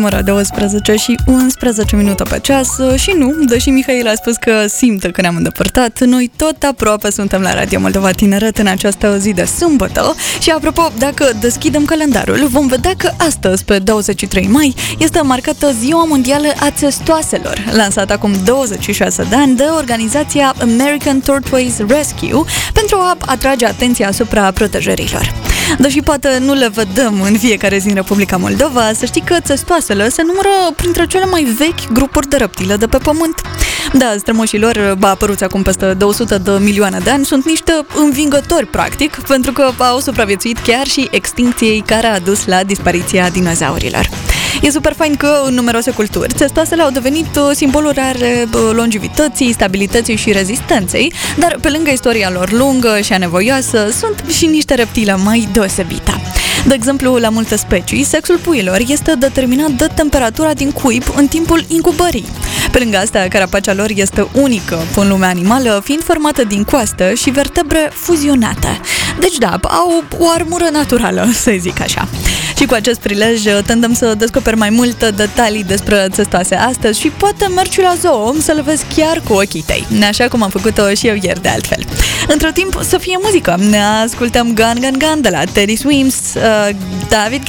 Ora 12 și 11 minute pe ceas și nu, deși Mihail a spus că simte că ne-am îndepărtat, noi tot aproape suntem la Radio Moldova Tineret în această zi de sâmbătă și apropo, dacă deschidem calendarul, vom vedea că astăzi, pe 23 mai, este marcată Ziua Mondială a Țestoaselor, lansată acum 26 de ani de organizația American Tortoise Rescue pentru a atrage atenția asupra protejărilor. Deși poate nu le vedem în fiecare zi în Republica Moldova, să știi că țestoasele se numără printre cele mai vechi grupuri de reptile de pe pământ. Da, strămoșilor, apăruți acum peste 200 de milioane de ani, sunt niște învingători, practic, pentru că au supraviețuit chiar și extincției care a dus la dispariția dinozaurilor. E super fain că în numeroase culturi țestoasele au devenit simboluri ale longevității, stabilității și rezistenței, dar pe lângă istoria lor lungă și anevoioasă, sunt și niște reptile mai deosebite. De exemplu, la multe specii, sexul puiilor este determinat de temperatura din cuib în timpul incubării. Pe lângă asta, carapacea lor este unică în lumea animală, fiind formată din coastă și vertebre fuzionate. Deci da, au o armură naturală, să zic așa. Și cu acest prilej tendem să descoperi mai multe detalii despre țestoase astăzi și poate mergi la zoo să le vezi chiar cu ochii tăi, așa cum am făcut-o și eu ieri de altfel. Între timp, să fie muzică. Ne ascultăm Gun Gun Gun de la Teddy Swims, David